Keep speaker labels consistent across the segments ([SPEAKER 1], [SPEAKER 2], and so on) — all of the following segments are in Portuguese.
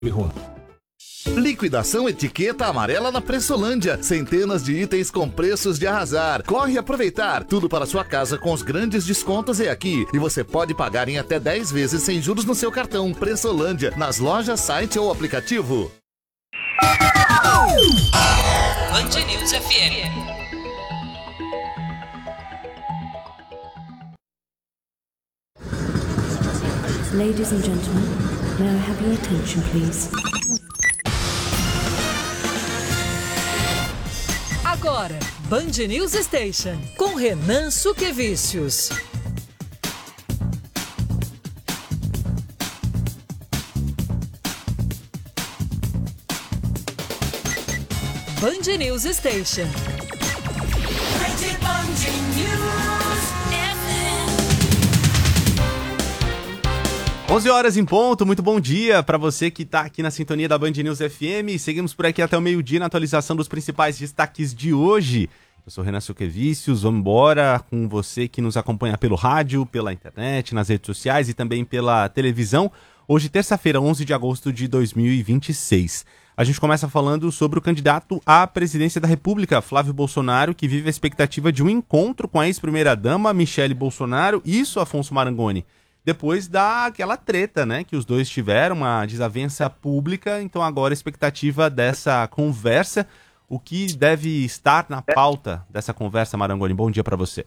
[SPEAKER 1] Liquidação Etiqueta Amarela na Pressolândia. Centenas de itens com preços de arrasar. Corre aproveitar. Tudo para sua casa com os grandes descontos é aqui. E você pode pagar em até 10 vezes sem juros no seu cartão. Pressolândia, nas lojas, site ou aplicativo.
[SPEAKER 2] Band News FM.
[SPEAKER 3] Ladies and gentlemen, may I have your attention, please?
[SPEAKER 2] Agora, Band News Station, com Renan Suquevicius. Band News Station. Band News FM.
[SPEAKER 4] 11 horas em ponto, muito bom dia para você que está aqui na sintonia da Band News FM. Seguimos por aqui até o meio-dia na atualização dos principais destaques de hoje. Eu sou Renan Suquevicius, vamos embora com você que nos acompanha pelo rádio, pela internet, nas redes sociais e também pela televisão. Hoje, terça-feira, 11 de agosto de 2026. A gente começa falando sobre o candidato à presidência da República, Flávio Bolsonaro, que vive a expectativa de um encontro com a ex-primeira-dama, Michele Bolsonaro, isso, Afonso Marangoni. Depois daquela treta, né, que os dois tiveram, uma desavença pública, então agora a expectativa dessa conversa, o que deve estar na pauta dessa conversa, Marangoni? Bom dia para você.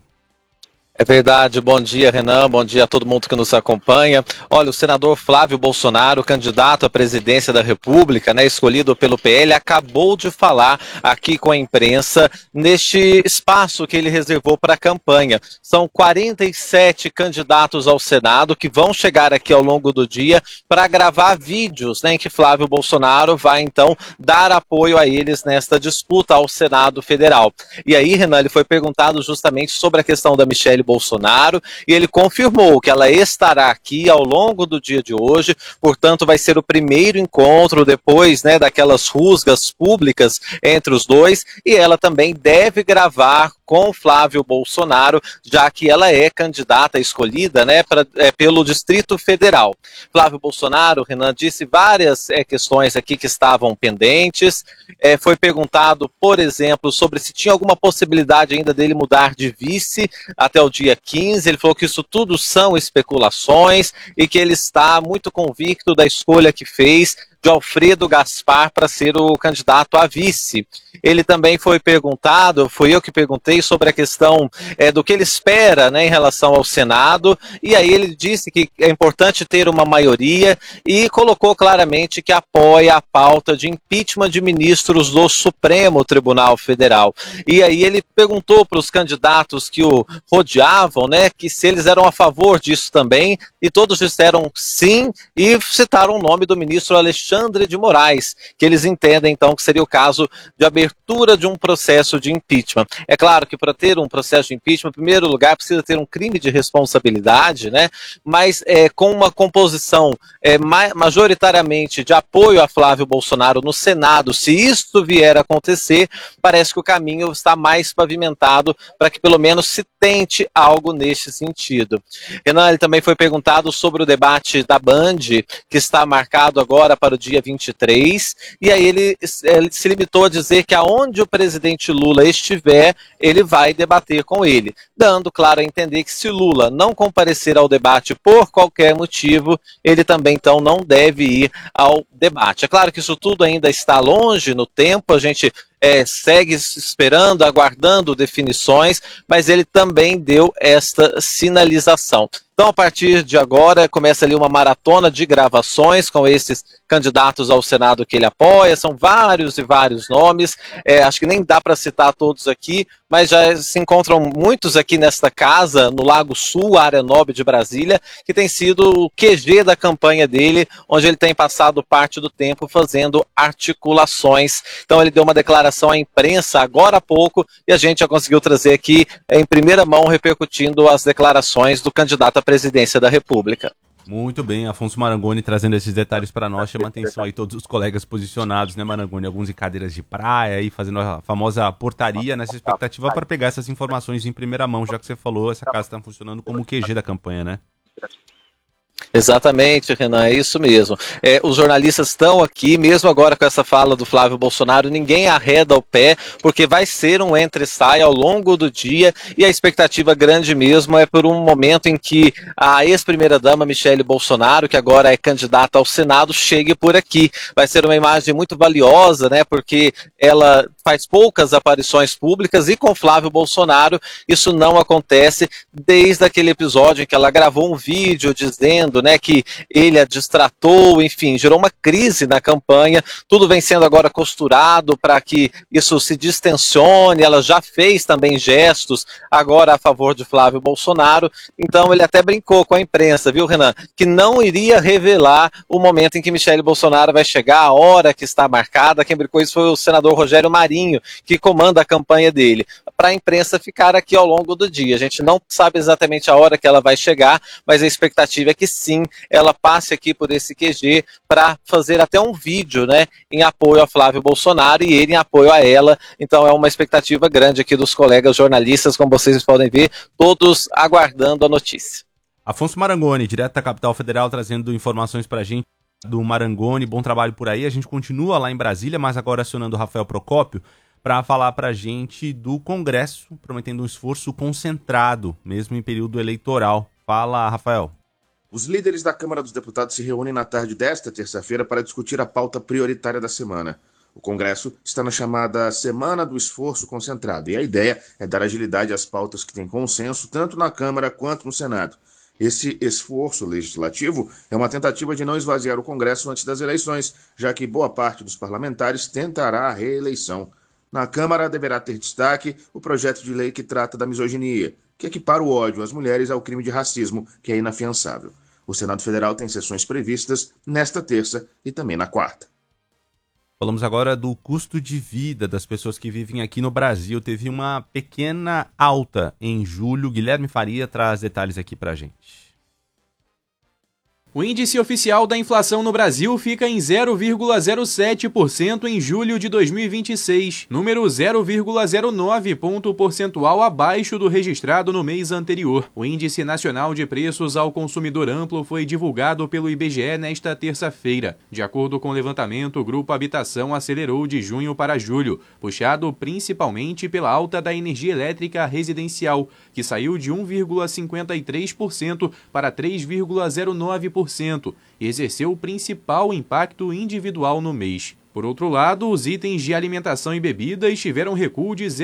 [SPEAKER 5] É verdade, bom dia Renan, bom dia a todo mundo que nos acompanha. Olha, o senador Flávio Bolsonaro, candidato à presidência da República, né, escolhido pelo PL, acabou de falar aqui com a imprensa neste espaço que ele reservou para a campanha. São 47 candidatos ao Senado que vão chegar aqui ao longo do dia para gravar vídeos, né, em que Flávio Bolsonaro vai então dar apoio a eles nesta disputa ao Senado Federal. E aí, Renan, ele foi perguntado justamente sobre a questão da Michele Bolsonaro, e ele confirmou que ela estará aqui ao longo do dia de hoje, portanto vai ser o primeiro encontro depois, né, daquelas rusgas públicas entre os dois, e ela também deve gravar com Flávio Bolsonaro, já que ela é candidata escolhida, né, pelo Distrito Federal. Flávio Bolsonaro, Renan, disse várias questões aqui que estavam pendentes, foi perguntado, por exemplo, sobre se tinha alguma possibilidade ainda dele mudar de vice até o dia 15, ele falou que isso tudo são especulações e que ele está muito convicto da escolha que fez de Alfredo Gaspar para ser o candidato a vice. Ele também foi perguntado, foi eu que perguntei sobre a questão do que ele espera, né, em relação ao Senado, e aí ele disse que é importante ter uma maioria e colocou claramente que apoia a pauta de impeachment de ministros do Supremo Tribunal Federal. E aí ele perguntou para os candidatos que o rodeavam, né, que se eles eram a favor disso também, e todos disseram sim, e citaram o nome do ministro Alexandre de Moraes, que eles entendem então que seria o caso de abertura de um processo de impeachment. É claro que para ter um processo de impeachment, em primeiro lugar, precisa ter um crime de responsabilidade, né? Mas com uma composição majoritariamente de apoio a Flávio Bolsonaro no Senado, se isso vier a acontecer, parece que o caminho está mais pavimentado para que pelo menos se tente algo neste sentido. Renan, ele também foi perguntado sobre o debate da Band, que está marcado agora para o dia 23, e aí ele se limitou a dizer que aonde o presidente Lula estiver, ele vai debater com ele, dando claro a entender que se Lula não comparecer ao debate por qualquer motivo, ele também então não deve ir ao debate. É claro que isso tudo ainda está longe no tempo, a gente segue esperando, aguardando definições, mas ele também deu esta sinalização. Então, a partir de agora, começa ali uma maratona de gravações com esses candidatos ao Senado que ele apoia, são vários e vários nomes, acho que nem dá para citar todos aqui, mas já se encontram muitos aqui nesta casa, no Lago Sul, área nobre de Brasília, que tem sido o QG da campanha dele, onde ele tem passado parte do tempo fazendo articulações. Então ele deu uma declaração à imprensa agora há pouco, e a gente já conseguiu trazer aqui em primeira mão, repercutindo as declarações do candidato à presidência da República.
[SPEAKER 4] Muito bem, Afonso Marangoni trazendo esses detalhes para nós, chama atenção aí todos os colegas posicionados, né, Marangoni, alguns em cadeiras de praia, aí fazendo a famosa portaria nessa expectativa para pegar essas informações em primeira mão, já que você falou, essa casa está funcionando como o QG da campanha, né?
[SPEAKER 5] Exatamente, Renan, é isso mesmo. Os jornalistas estão aqui, mesmo agora com essa fala do Flávio Bolsonaro, ninguém arreda o pé, porque vai ser um entra e sai ao longo do dia, e a expectativa grande mesmo é por um momento em que a ex-primeira-dama Michele Bolsonaro, que agora é candidata ao Senado, chegue por aqui. Vai ser uma imagem muito valiosa, né, porque ela faz poucas aparições públicas, e com Flávio Bolsonaro isso não acontece desde aquele episódio em que ela gravou um vídeo dizendo, né, que ele a distratou, enfim, gerou uma crise na campanha. Tudo vem sendo agora costurado para que isso se distensione. Ela já fez também gestos agora a favor de Flávio Bolsonaro, então ele até brincou com a imprensa, viu, Renan, que não iria revelar o momento em que Michele Bolsonaro vai chegar, a hora que está marcada. Quem brincou isso foi o senador Rogério Marinho, que comanda a campanha dele, para a imprensa ficar aqui ao longo do dia. A gente não sabe exatamente a hora que ela vai chegar, mas a expectativa é que sim, ela passe aqui por esse QG para fazer até um vídeo, né, em apoio a Flávio Bolsonaro e ele em apoio a ela. Então é uma expectativa grande aqui dos colegas jornalistas, como vocês podem ver, todos aguardando a notícia.
[SPEAKER 4] Afonso Marangoni, direto da Capital Federal, trazendo informações pra gente do Marangoni. Bom trabalho por aí. A gente continua lá em Brasília, mas agora acionando o Rafael Procópio para falar pra gente do Congresso, prometendo um esforço concentrado, mesmo em período eleitoral. Fala, Rafael.
[SPEAKER 6] Os líderes da Câmara dos Deputados se reúnem na tarde desta terça-feira para discutir a pauta prioritária da semana. O Congresso está na chamada Semana do Esforço Concentrado, e a ideia é dar agilidade às pautas que têm consenso tanto na Câmara quanto no Senado. Esse esforço legislativo é uma tentativa de não esvaziar o Congresso antes das eleições, já que boa parte dos parlamentares tentará a reeleição. Na Câmara deverá ter destaque o projeto de lei que trata da misoginia, que equipara o ódio às mulheres ao crime de racismo, que é inafiançável. O Senado Federal tem sessões previstas nesta terça e também na quarta.
[SPEAKER 4] Falamos agora do custo de vida das pessoas que vivem aqui no Brasil. Teve uma pequena alta em julho. Guilherme Faria traz detalhes aqui pra gente.
[SPEAKER 7] O índice oficial da inflação no Brasil fica em 0,07% em julho de 2026, número 0,09 ponto percentual abaixo do registrado no mês anterior. O Índice Nacional de Preços ao Consumidor Amplo foi divulgado pelo IBGE nesta terça-feira. De acordo com o levantamento, o Grupo Habitação acelerou de junho para julho, puxado principalmente pela alta da energia elétrica residencial, que saiu de 1,53% para 3,09%. E exerceu o principal impacto individual no mês. Por outro lado, os itens de alimentação e bebidas tiveram recuo de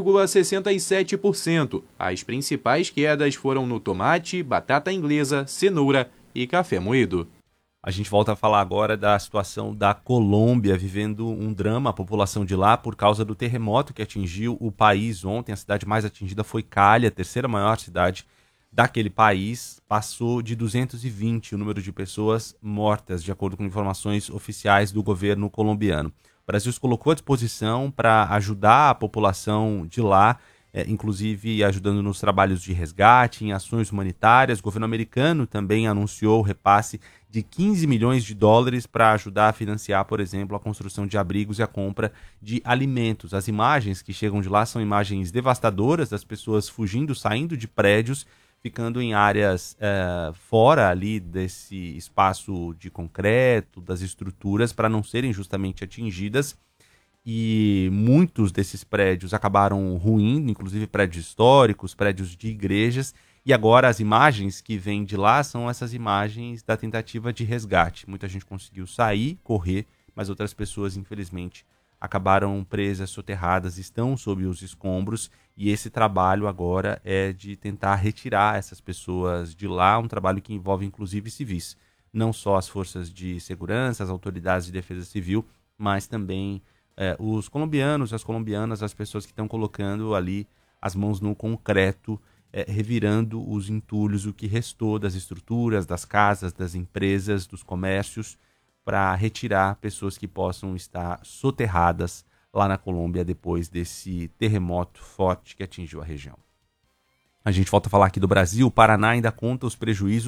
[SPEAKER 7] 0,67%. As principais quedas foram no tomate, batata inglesa, cenoura e café moído.
[SPEAKER 4] A gente volta a falar agora da situação da Colômbia, vivendo um drama, a população de lá, por causa do terremoto que atingiu o país ontem. A cidade mais atingida foi Cali, a terceira maior cidade daquele país. Passou de 220 o número de pessoas mortas, de acordo com informações oficiais do governo colombiano. O Brasil se colocou à disposição para ajudar a população de lá, inclusive ajudando nos trabalhos de resgate, em ações humanitárias. O governo americano também anunciou o repasse de 15 milhões de dólares para ajudar a financiar, por exemplo, a construção de abrigos e a compra de alimentos. As imagens que chegam de lá são imagens devastadoras das pessoas fugindo, saindo de prédios, ficando em áreas fora ali desse espaço de concreto, das estruturas, para não serem justamente atingidas. E muitos desses prédios acabaram ruindo, inclusive prédios históricos, prédios de igrejas. E agora as imagens que vêm de lá são essas imagens da tentativa de resgate. Muita gente conseguiu sair, correr, mas outras pessoas, infelizmente, acabaram presas, soterradas, estão sob os escombros, e esse trabalho agora é de tentar retirar essas pessoas de lá, um trabalho que envolve inclusive civis, não só as forças de segurança, as autoridades de defesa civil, mas também os colombianos, as colombianas, as pessoas que estão colocando ali as mãos no concreto, revirando os entulhos, o que restou das estruturas, das casas, das empresas, dos comércios, para retirar pessoas que possam estar soterradas lá na Colômbia depois desse terremoto forte que atingiu a região. A gente volta a falar aqui do Brasil. O Paraná ainda conta os prejuízos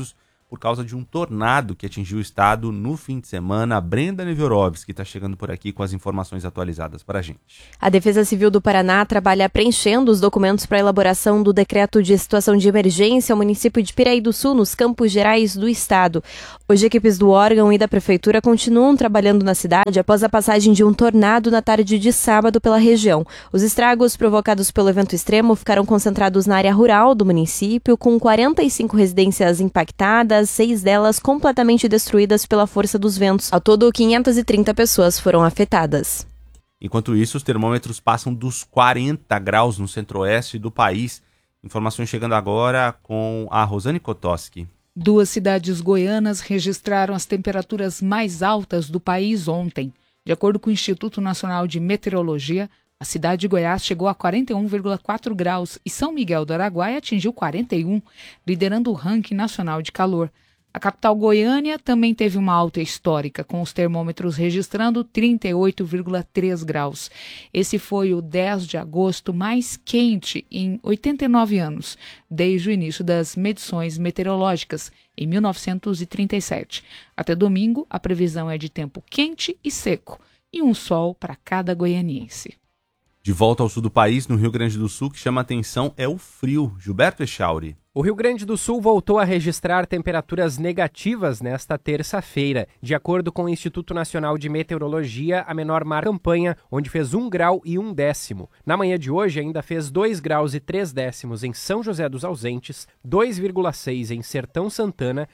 [SPEAKER 4] por causa de um tornado que atingiu o estado no fim de semana. A Brenda Neviorovski está chegando por aqui com as informações atualizadas para a gente.
[SPEAKER 8] A Defesa Civil do Paraná trabalha preenchendo os documentos para a elaboração do decreto de situação de emergência ao município de Piraí do Sul, nos Campos Gerais do estado. Hoje, equipes do órgão e da prefeitura continuam trabalhando na cidade após a passagem de um tornado na tarde de sábado pela região. Os estragos provocados pelo evento extremo ficaram concentrados na área rural do município, com 45 residências impactadas, 6 delas completamente destruídas pela força dos ventos. Ao todo, 530 pessoas foram afetadas.
[SPEAKER 4] Enquanto isso, os termômetros passam dos 40 graus no centro-oeste do país. Informações chegando agora com a Rosane Kotoski.
[SPEAKER 9] 2 cidades goianas registraram as temperaturas mais altas do país ontem. De acordo com o Instituto Nacional de Meteorologia, a cidade de Goiás chegou a 41,4 graus e São Miguel do Araguaia atingiu 41, liderando o ranking nacional de calor. A capital Goiânia também teve uma alta histórica, com os termômetros registrando 38,3 graus. Esse foi o 10 de agosto mais quente em 89 anos, desde o início das medições meteorológicas, em 1937. Até domingo, a previsão é de tempo quente e seco, e um sol para cada goianiense.
[SPEAKER 4] De volta ao sul do país, no Rio Grande do Sul, que chama a atenção é o frio. Gilberto Echauri.
[SPEAKER 10] O Rio Grande do Sul voltou a registrar temperaturas negativas nesta terça-feira. De acordo com o Instituto Nacional de Meteorologia, a menor marca campanha, onde fez 1 grau e 1 décimo. Na manhã de hoje ainda fez 2 graus e 3 décimos em São José dos Ausentes, 2,6 em Sertão Santana,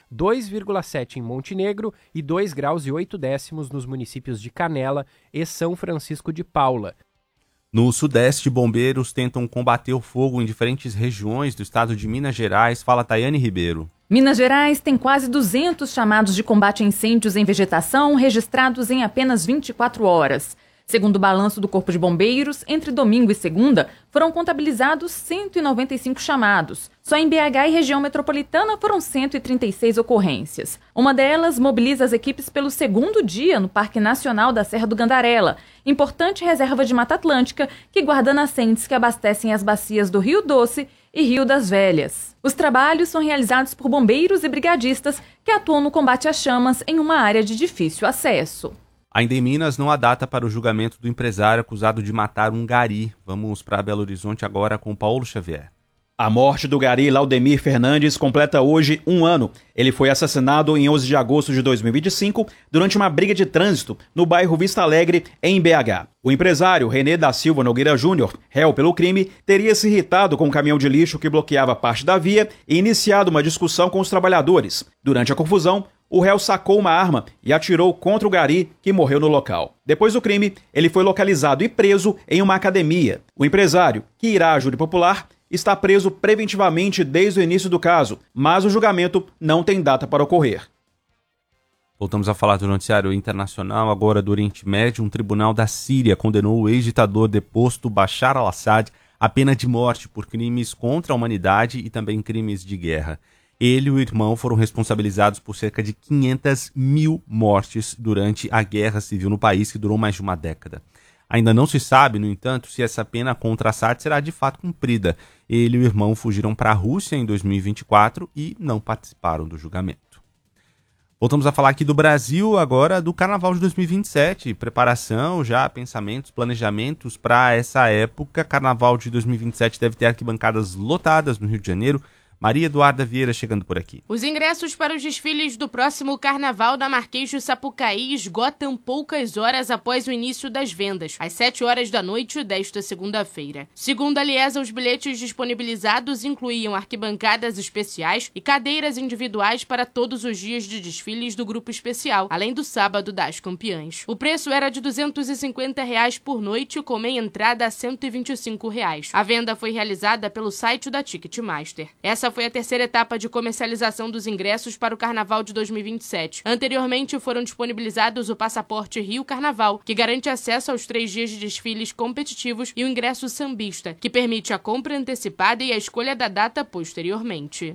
[SPEAKER 10] 2,7 em Montenegro e 2 graus e 8 décimos nos municípios de Canela e São Francisco de Paula.
[SPEAKER 4] No Sudeste, bombeiros tentam combater o fogo em diferentes regiões do estado de Minas Gerais. Fala Tayane Ribeiro.
[SPEAKER 11] Minas Gerais tem quase 200 chamados de combate a incêndios em vegetação registrados em apenas 24 horas. Segundo o balanço do Corpo de Bombeiros, entre domingo e segunda, foram contabilizados 195 chamados. Só em BH e região metropolitana foram 136 ocorrências. Uma delas mobiliza as equipes pelo segundo dia no Parque Nacional da Serra do Gandarela, importante reserva de Mata Atlântica que guarda nascentes que abastecem as bacias do Rio Doce e Rio das Velhas. Os trabalhos são realizados por bombeiros e brigadistas que atuam no combate às chamas em uma área de difícil acesso.
[SPEAKER 4] Ainda em Minas, não há data para o julgamento do empresário acusado de matar um gari. Vamos para Belo Horizonte agora com Paulo Xavier.
[SPEAKER 12] A morte do gari Laudemir Fernandes completa hoje 1 ano. Ele foi assassinado em 11 de agosto de 2025 durante uma briga de trânsito no bairro Vista Alegre, em BH. O empresário René da Silva Nogueira Júnior, réu pelo crime, teria se irritado com um caminhão de lixo que bloqueava parte da via e iniciado uma discussão com os trabalhadores. Durante a confusão, o réu sacou uma arma e atirou contra o gari, que morreu no local. Depois do crime, ele foi localizado e preso em uma academia. O empresário, que irá à júri popular, está preso preventivamente desde o início do caso, mas o julgamento não tem data para ocorrer.
[SPEAKER 4] Voltamos a falar do noticiário internacional, agora do Oriente Médio. Um tribunal da Síria condenou o ex-ditador deposto Bashar al-Assad à pena de morte por crimes contra a humanidade e também crimes de guerra. Ele e o irmão foram responsabilizados por cerca de 500 mil mortes durante a guerra civil no país, que durou mais de uma década. Ainda não se sabe, no entanto, se essa pena contra Assad será de fato cumprida. Ele e o irmão fugiram para a Rússia em 2024 e não participaram do julgamento. Voltamos a falar aqui do Brasil, agora do Carnaval de 2027. Preparação já, pensamentos, planejamentos para essa época. Carnaval de 2027 deve ter arquibancadas lotadas no Rio de Janeiro. Maria Eduarda Vieira chegando por aqui.
[SPEAKER 13] Os ingressos para os desfiles do próximo Carnaval da Marquês de Sapucaí esgotam poucas horas após o início das vendas, às 7 horas da noite desta segunda-feira. Segundo a Liesa, os bilhetes disponibilizados incluíam arquibancadas especiais e cadeiras individuais para todos os dias de desfiles do grupo especial, além do sábado das campeãs. O preço era de R$ 250 por noite, com meia entrada a R$ 125. A venda foi realizada pelo site da Ticketmaster. Essa foi a terceira etapa de comercialização dos ingressos para o Carnaval de 2027. Anteriormente, foram disponibilizados o Passaporte Rio Carnaval, que garante acesso aos 3 dias de desfiles competitivos, e o ingresso sambista, que permite a compra antecipada e a escolha da data posteriormente.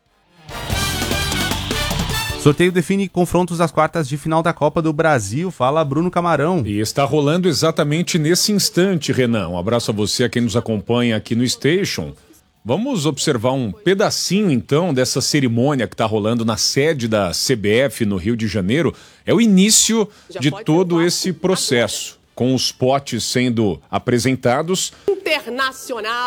[SPEAKER 4] Sorteio define confrontos das quartas de final da Copa do Brasil. Fala Bruno Camarão.
[SPEAKER 14] E está rolando exatamente nesse instante, Renan. Um abraço a você, a quem nos acompanha aqui no Station. Vamos observar um pedacinho, então, dessa cerimônia que está rolando na sede da CBF no Rio de Janeiro. É o início de todo esse processo, com os potes sendo apresentados.
[SPEAKER 15] Internacional.